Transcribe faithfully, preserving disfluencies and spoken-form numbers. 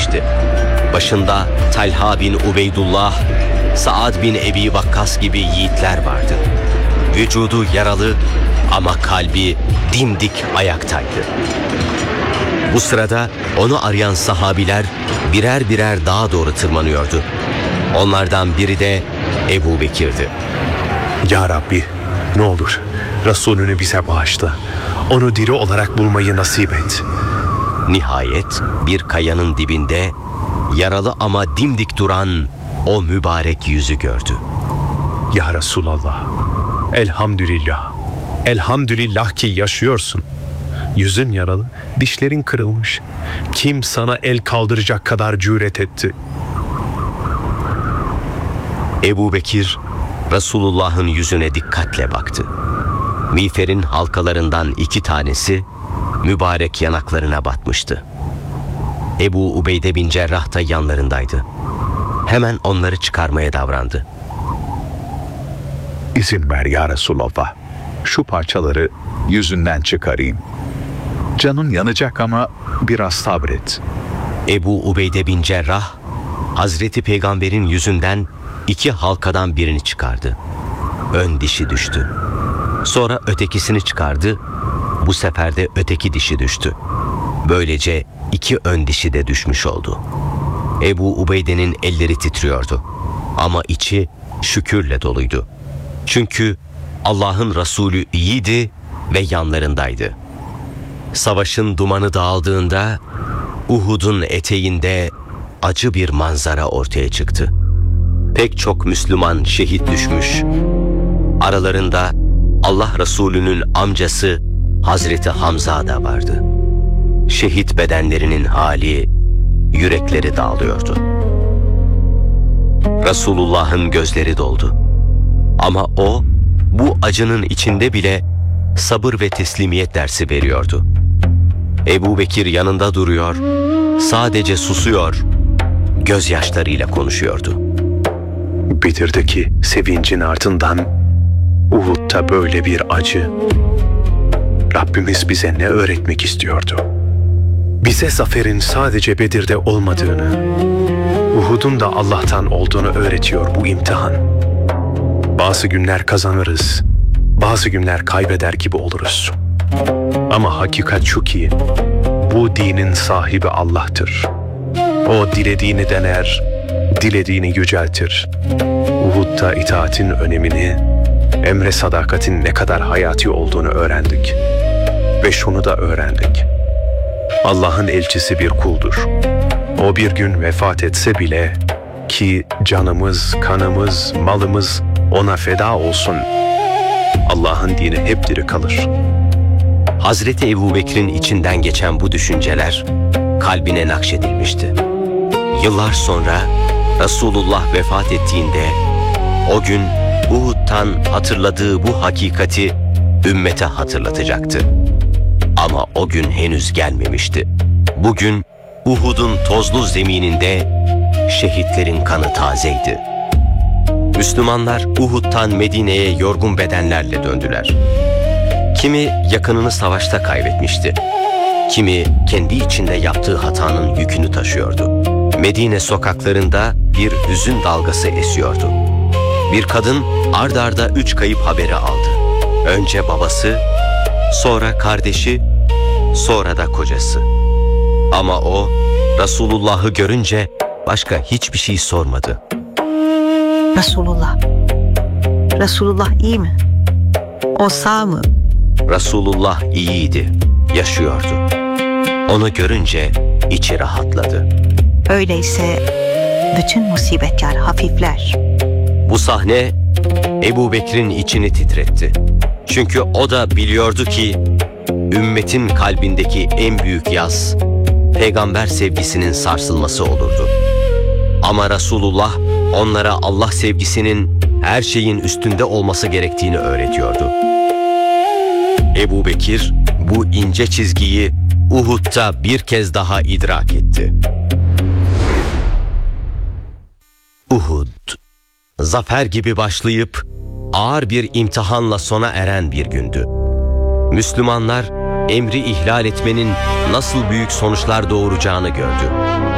dizilmişti. Başında Talha bin Ubeydullah, Saad bin Ebi Vakkas gibi yiğitler vardı. Vücudu yaralı ama kalbi dimdik ayaktaydı. Bu sırada onu arayan sahabiler birer birer dağa doğru tırmanıyordu. Onlardan biri de Ebu Bekir'di. Ya Rabbi, ne olur Resulünü bize bağışla. Onu diri olarak bulmayı nasip et. Nihayet bir kayanın dibinde yaralı ama dimdik duran o mübarek yüzü gördü. Ya Resulallah, elhamdülillah. Elhamdülillah ki yaşıyorsun. Yüzün yaralı, dişlerin kırılmış. Kim sana el kaldıracak kadar cüret etti? Ebu Bekir, Resulullah'ın yüzüne dikkatle baktı. Miğferin halkalarından iki tanesi mübarek yanaklarına batmıştı. Ebu Ubeyde bin Cerrah da yanlarındaydı. Hemen onları çıkarmaya davrandı. İzin ver ya Resulallah. Şu parçaları yüzünden çıkarayım. Canın yanacak ama biraz sabret. Ebu Ubeyde bin Cerrah, Hazreti Peygamber'in yüzünden iki halkadan birini çıkardı. Ön dişi düştü. Sonra ötekisini çıkardı. Bu sefer de öteki dişi düştü. Böylece iki ön dişi de düşmüş oldu. Ebu Ubeyde'nin elleri titriyordu. Ama içi şükürle doluydu. Çünkü Allah'ın Resulü iyiydi ve yanlarındaydı. Savaşın dumanı dağıldığında Uhud'un eteğinde acı bir manzara ortaya çıktı. Pek çok Müslüman şehit düşmüş. Aralarında Allah Resulü'nün amcası Hazreti Hamza da vardı. Şehit bedenlerinin hali, yürekleri dağılıyordu. Resulullah'ın gözleri doldu. Ama o, bu acının içinde bile sabır ve teslimiyet dersi veriyordu. Ebu Bekir yanında duruyor, sadece susuyor, gözyaşlarıyla konuşuyordu. Bedir'deki sevincin ardından Uhud'da böyle bir acı. Rabbimiz bize ne öğretmek istiyordu? Bize zaferin sadece Bedir'de olmadığını, Uhud'un da Allah'tan olduğunu öğretiyor bu imtihan. Bazı günler kazanırız, bazı günler kaybeder gibi oluruz. Ama hakikat şu ki, bu dinin sahibi Allah'tır. O dilediğini dener, dilediğini yüceltir. Uhud'da itaatin önemini, emre sadakatin ne kadar hayati olduğunu öğrendik. Ve şunu da öğrendik. Allah'ın elçisi bir kuldur. O bir gün vefat etse bile, ki canımız, kanımız, malımız ona feda olsun, Allah'ın dini hep diri kalır. Hazreti Ebu Bekir'in içinden geçen bu düşünceler kalbine nakşedilmişti. Yıllar sonra Resulullah vefat ettiğinde o gün Uhud'dan hatırladığı bu hakikati ümmete hatırlatacaktı. Ama o gün henüz gelmemişti. Bugün Uhud'un tozlu zemininde şehitlerin kanı tazeydi. Müslümanlar Uhud'dan Medine'ye yorgun bedenlerle döndüler. Kimi yakınını savaşta kaybetmişti. Kimi kendi içinde yaptığı hatanın yükünü taşıyordu. Medine sokaklarında bir hüzün dalgası esiyordu. Bir kadın ard arda üç kayıp haberi aldı. Önce babası, sonra kardeşi, sonra da kocası. Ama o Resulullah'ı görünce başka hiçbir şey sormadı. Resulullah. Resulullah iyi mi? O sağ mı? Resulullah iyiydi, yaşıyordu. Onu görünce içi rahatladı. Öyleyse bütün musibetler hafifler. Bu sahne Ebu Bekir'in içini titretti. Çünkü o da biliyordu ki ümmetin kalbindeki en büyük yas peygamber sevgisinin sarsılması olurdu. Ama Resulullah onlara Allah sevgisinin her şeyin üstünde olması gerektiğini öğretiyordu. Ebu Bekir bu ince çizgiyi Uhud'da bir kez daha idrak etti. Uhud, zafer gibi başlayıp ağır bir imtihanla sona eren bir gündü. Müslümanlar emri ihlal etmenin nasıl büyük sonuçlar doğuracağını gördü.